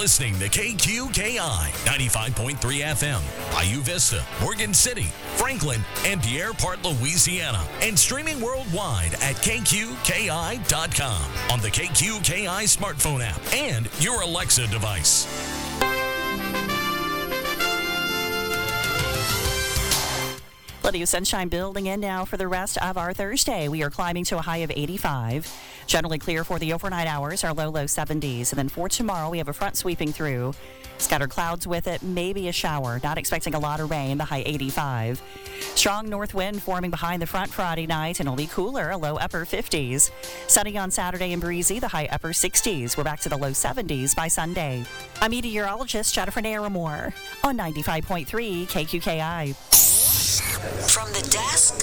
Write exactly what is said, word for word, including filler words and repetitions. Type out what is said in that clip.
listening to K Q K I ninety-five point three F M, Bayou Vista, Morgan City, Franklin, and Pierre Part, Louisiana, and streaming worldwide at K Q K I dot com on the K Q K I smartphone app and your Alexa device. Plenty of sunshine building in now for the rest of our Thursday. We are climbing to a high of eighty-five. Generally clear for the overnight hours, our low, low seventies. And then for tomorrow, we have a front sweeping through. Scattered clouds with it, maybe a shower. Not expecting a lot of rain, the high eighty-five. Strong north wind forming behind the front Friday night, and it'll be cooler, a low upper fifties. Sunny on Saturday and breezy, the high upper sixties. We're back to the low seventies by Sunday. I'm meteorologist Jennifer Naramore on ninety-five point three K Q K I. From the desk